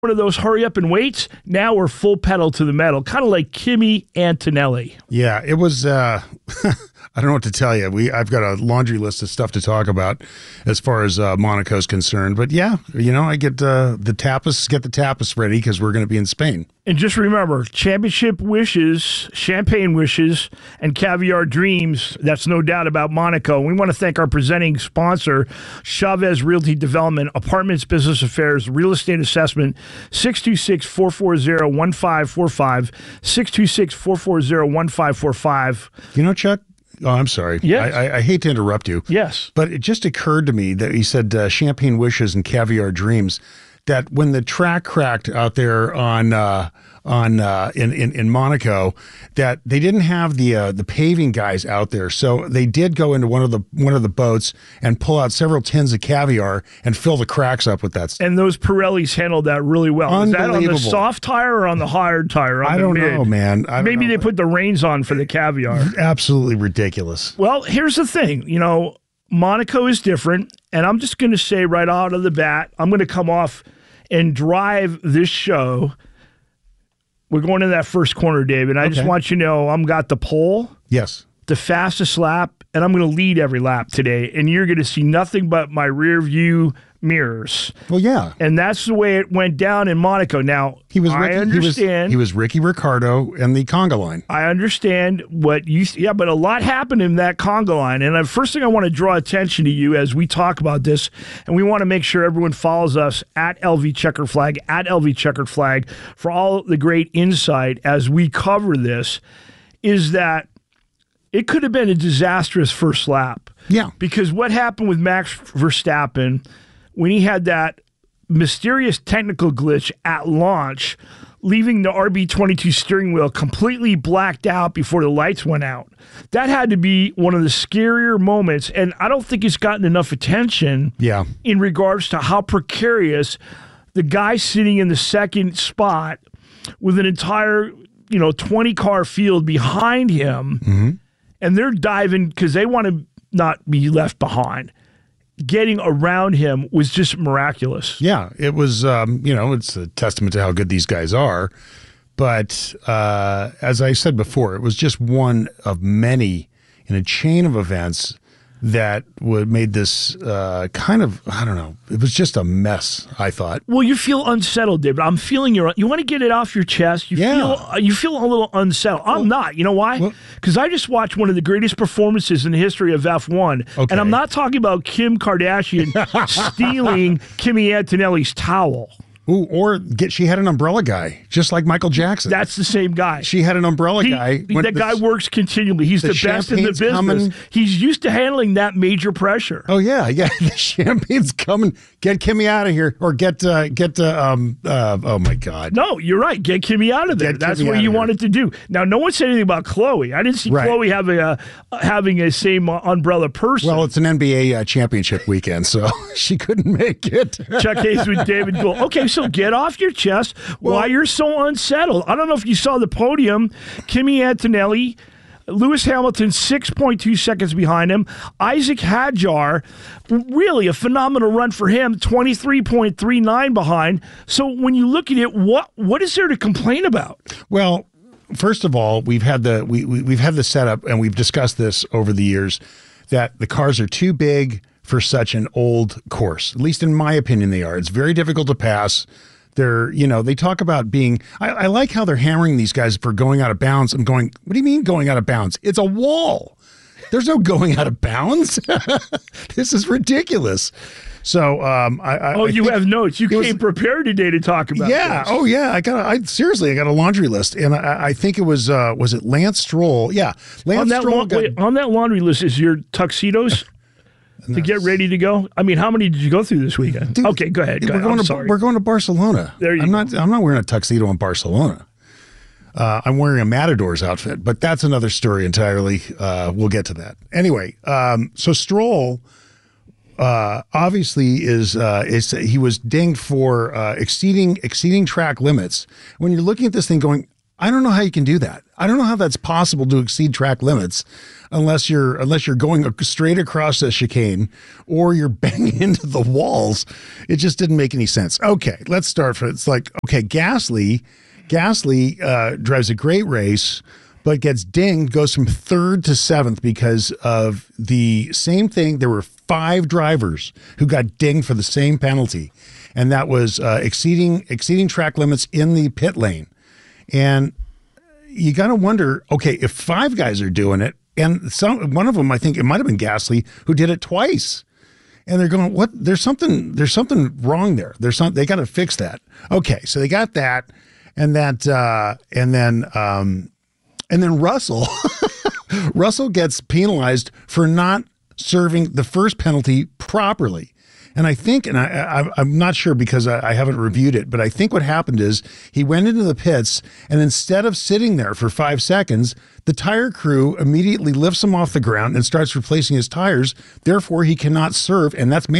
one of those hurry up and waits. Now we're full pedal to the metal, kind of like Kimi Antonelli. Yeah, it was. I don't know what to tell you. I've got a laundry list of stuff to talk about as far as Monaco's concerned. But yeah, I get the tapas ready because we're going to be in Spain. And just remember, championship wishes, champagne wishes, and caviar dreams. That's no doubt about Monaco. We want to thank our presenting sponsor, Chavez Realty Development, Apartments, Business Affairs, Real Estate Assessment, 626-440-1545, 626-440-1545. Chuck? Oh, I'm sorry. Yes. I hate to interrupt you. Yes. But it just occurred to me that you said champagne wishes and caviar dreams, that when the track cracked out there in Monaco, that they didn't have the paving guys out there, so they did go into one of the boats and pull out several tins of caviar and fill the cracks up with that stuff. And those Pirellis handled that really well. Is that on the soft tire or on the hard tire? I don't know, man. Maybe they put the reins on for the caviar. Absolutely ridiculous. Well, here's the thing. Monaco is different, and I'm just going to say right out of the bat, I'm going to come off and drive this show. We're going in that first corner, David. I just want you to know I'm got the pole. Yes. The fastest lap, and I'm going to lead every lap today, and you're going to see nothing but my rear view mirrors. Well, yeah. And that's the way it went down in Monaco. Now, he was Ricky Ricardo and the conga line. I understand but a lot happened in that conga line. And the first thing I want to draw attention to you as we talk about this, and we want to make sure everyone follows us at LV Checkered Flag, for all the great insight as we cover this, is that it could have been a disastrous first lap. Yeah. Because what happened with Max Verstappen when he had that mysterious technical glitch at launch, leaving the RB22 steering wheel completely blacked out before the lights went out. That had to be one of the scarier moments, and I don't think it's gotten enough attention in regards to how precarious the guy sitting in the second spot with an entire 20-car field behind him, and they're diving because they want to not be left behind. Getting around him was just miraculous. Yeah, it was, it's a testament to how good these guys are. But as I said before, it was just one of many in a chain of events that made this kind of, I don't know, it was just a mess, I thought. Well, you feel unsettled, David. I'm feeling you want to get it off your chest. You feel a little unsettled. I'm not. You know why? Because I just watched one of the greatest performances in the history of F1. And I'm not talking about Kim Kardashian stealing Kimi Antonelli's towel. Ooh, she had an umbrella guy, just like Michael Jackson. That's the same guy. She had an umbrella guy. That guy works continually. He's the best in the business. He's used to handling that major pressure. Oh, yeah. The champagne's coming. Get Kimi out of here. Or oh, my God. No, you're right. Get Kimi out of there. That's what you wanted to do. Now, no one said anything about Chloe. I didn't see Chloe having a same umbrella person. Well, it's an NBA championship weekend, so she couldn't make it. Chuck Hayes with David Gould. Okay, so get off your chest why you're so unsettled. I don't know if you saw the podium. Kimi Antonelli, Lewis Hamilton 6.2 seconds behind him. Isaac Hadjar, really a phenomenal run for him, 23.39 behind. So when you look at it, what is there to complain about? Well, first of all, we've had the setup, and we've discussed this over the years, that the cars are too big for such an old course. At least in my opinion, they are. It's very difficult to pass. They talk about being, I like how they're hammering these guys for going out of bounds. I'm going, what do you mean going out of bounds? It's a wall. There's no going out of bounds. This is ridiculous. So, you have notes. You came prepared today to talk about this. Oh yeah. I got a laundry list, and I think it was it Lance Stroll? Yeah. On that laundry list is your tuxedos? To get ready to go? I mean, how many did you go through this weekend? Dude, okay, go ahead. We're going to Barcelona. I'm not wearing a tuxedo in Barcelona. I'm wearing a Matadors outfit, but that's another story entirely. We'll get to that. Anyway, so Stroll obviously he was dinged for exceeding track limits. When you're looking at this thing going, I don't know how you can do that. I don't know how that's possible to exceed track limits unless you're going straight across a chicane or you're banging into the walls. It just didn't make any sense. Okay, let's start from it's like, okay, Gasly drives a great race, but gets dinged, goes from 3rd to 7th because of the same thing. There were 5 drivers who got dinged for the same penalty, and that was exceeding track limits in the pit lane. And you got to wonder, okay, if 5 guys are doing it, and one of them, I think it might have been Gasly, who did it twice, and they're going, what? There's something wrong there. They got to fix that. Okay, so they got that, and then Russell, Russell gets penalized for not serving the first penalty properly. And I think, and I'm not sure because I haven't reviewed it, but I think what happened is he went into the pits, and instead of sitting there for 5 seconds, the tire crew immediately lifts him off the ground and starts replacing his tires. Therefore, he cannot serve, and that's